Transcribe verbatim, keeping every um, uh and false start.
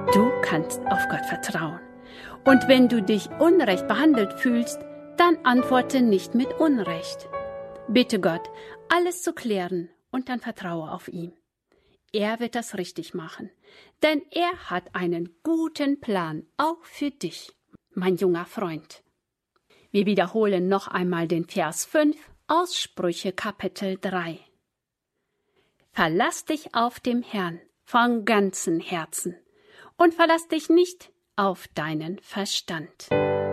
Du kannst auf Gott vertrauen. Und wenn du dich unrecht behandelt fühlst, dann antworte nicht mit Unrecht. Bitte Gott, alles zu klären und dann vertraue auf ihn. Er wird das richtig machen, denn er hat einen guten Plan, auch für dich, mein junger Freund. Wir wiederholen noch einmal den Vers fünf aus Sprüche Kapitel drei. Verlass dich auf den Herrn von ganzem Herzen und verlass dich nicht auf deinen Verstand.